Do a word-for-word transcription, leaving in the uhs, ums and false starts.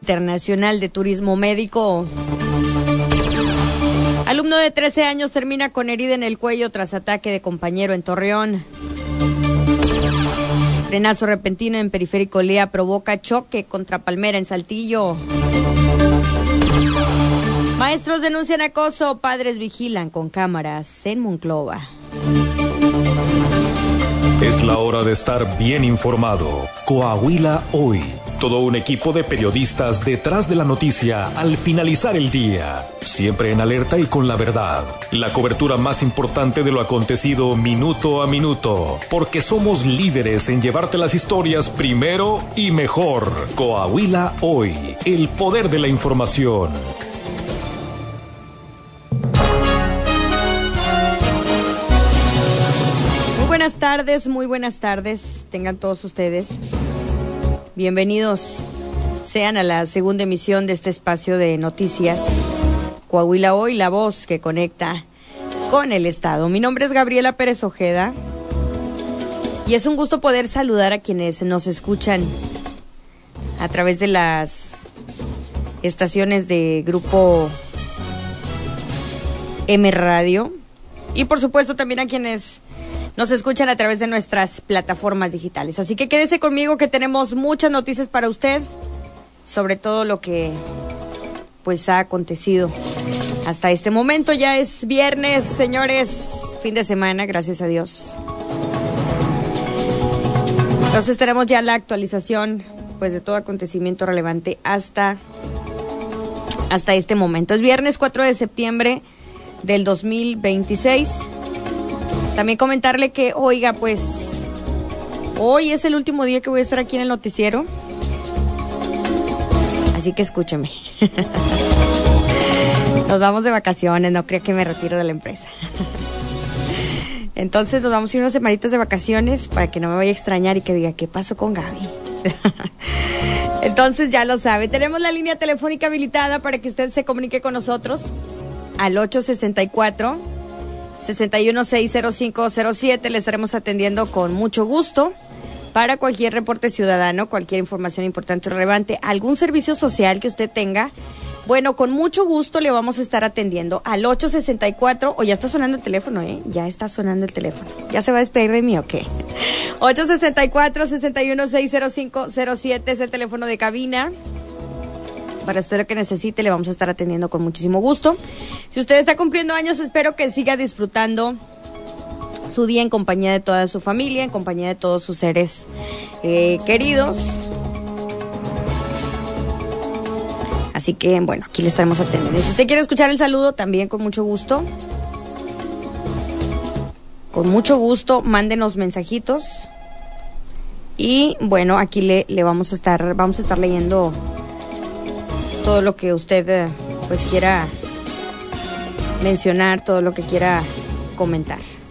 Internacional de Turismo Médico. Alumno de trece años termina con herida en el cuello tras ataque de compañero en Torreón. Frenazo repentino en Periférico Lea provoca choque contra Palmera en Saltillo. Maestros denuncian acoso, padres vigilan con cámaras en Monclova. Es la hora de estar bien informado. Coahuila Hoy. Todo un equipo de periodistas detrás de la noticia al finalizar el día. Siempre en alerta y con la verdad. La cobertura más importante de lo acontecido minuto a minuto. Porque somos líderes en llevarte las historias primero y mejor. Coahuila Hoy. El poder de la información. Muy buenas tardes, muy buenas tardes. Tengan todos ustedes. Bienvenidos sean a la segunda emisión de este espacio de noticias Coahuila Hoy, la voz que conecta con el Estado. Mi nombre es Gabriela Pérez Ojeda y es un gusto poder saludar a quienes nos escuchan a través de las estaciones de Grupo M Radio y por supuesto también a quienes nos escuchan a través de nuestras plataformas digitales. Así que quédese conmigo que tenemos muchas noticias para usted sobre todo lo que pues ha acontecido hasta este momento. Ya es viernes, señores, fin de semana, gracias a Dios. Entonces tenemos ya la actualización pues de todo acontecimiento relevante hasta, hasta este momento. Es viernes cuatro de septiembre del dos mil veintiséis. También comentarle que, oiga, pues, hoy es el último día que voy a estar aquí en el noticiero. Así que escúcheme. Nos vamos de vacaciones, no creo que me retiro de la empresa. Entonces nos vamos a ir unas semanitas de vacaciones para que no me vaya a extrañar y que diga, ¿qué pasó con Gaby? Entonces ya lo sabe. Tenemos la línea telefónica habilitada para que usted se comunique con nosotros al ocho sesenta y cuatro, sesenta y uno, seis cero cinco cero siete. Le estaremos atendiendo con mucho gusto para cualquier reporte ciudadano, cualquier información importante o relevante, algún servicio social que usted tenga. Bueno, con mucho gusto le vamos a estar atendiendo al ocho sesenta y cuatro, o ya está sonando el teléfono, ¿eh? Ya está sonando el teléfono. ¿Ya se va a despedir de mí o qué? ocho sesenta y cuatro, sesenta y uno, seis cero cinco cero siete es el teléfono de cabina. Para usted lo que necesite, le vamos a estar atendiendo con muchísimo gusto. Si usted está cumpliendo años, espero que siga disfrutando su día en compañía de toda su familia, en compañía de todos sus seres eh, queridos. Así que, bueno, aquí le estaremos atendiendo. Si usted quiere escuchar el saludo, también con mucho gusto. Con mucho gusto, mándenos mensajitos. Y, bueno, aquí le, le vamos a estar, vamos a estar leyendo todo lo que usted pues quiera mencionar, todo lo que quiera comentar.